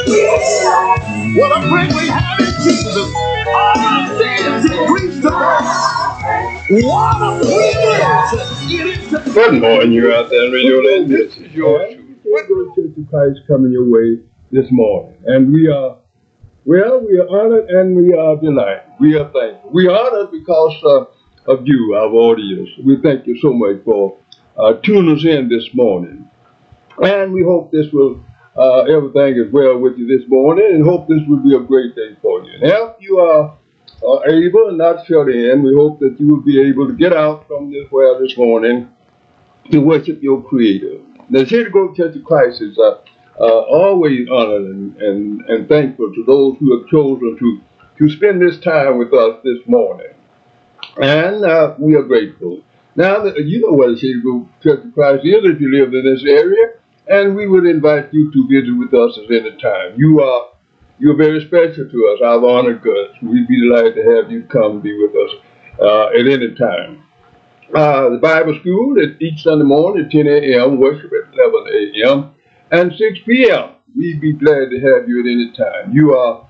What a friend we have in Jesus. All our sins and griefs to bear. What a privilege it is to. Good morning, you're out there in Radio Land. This is your Church of Christ coming your way this morning. And we are honored and we are delighted. We are thankful. We are honored because of you, our audience. We thank you so much for tuning us in this morning. And we hope this will, everything is well with you this morning, and hope this will be a great day for you. Now, if you are able and not shut in, we hope that you will be able to get out from this well this morning to worship your Creator. The City Grove Church of Christ is always honored and thankful to those who have chosen to spend this time with us this morning. And we are grateful. Now, you know what the City Grove Church of Christ is if you live in this area, and we would invite you to visit with us at any time. You're very special to us, our honored guests. We'd be delighted to have you come and be with us at any time. The Bible school is each Sunday morning at 10 a.m., worship at 11 a.m., and 6 p.m. We'd be glad to have you at any time. You are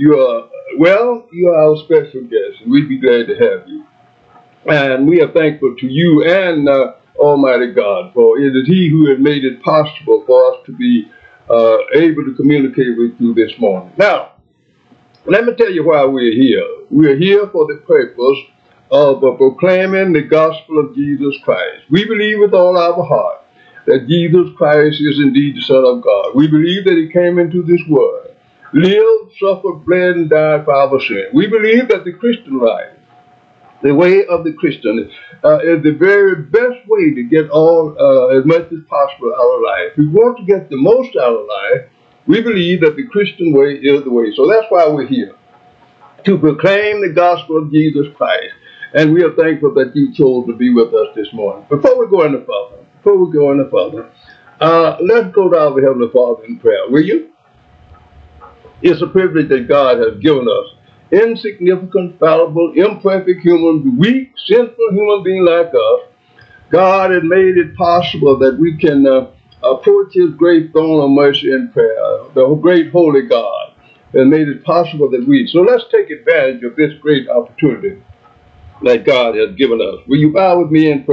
our special guest, and we'd be glad to have you. And we are thankful to you and Almighty God, for it is He who has made it possible for us to be able to communicate with you this morning. Now, let me tell you why we're here. We're here for the purpose of proclaiming the gospel of Jesus Christ. We believe with all our heart that Jesus Christ is indeed the Son of God. We believe that He came into this world, lived, suffered, bled, and died for our sin. We believe that the Christian life, the way of the Christian, is the very best way to get as much as possible out of life. If we want to get the most out of life, we believe that the Christian way is the way. So that's why we're here, to proclaim the gospel of Jesus Christ. And we are thankful that you chose to be with us this morning. Before we go any further, let's go to our Heavenly Father in prayer, will you? It's a privilege that God has given us. Insignificant, fallible, imperfect human, weak, sinful human being like us. God has made it possible that we can approach His great throne of mercy in prayer. The great holy God has made it possible that so let's take advantage of this great opportunity that God has given us. Will you bow with me in prayer?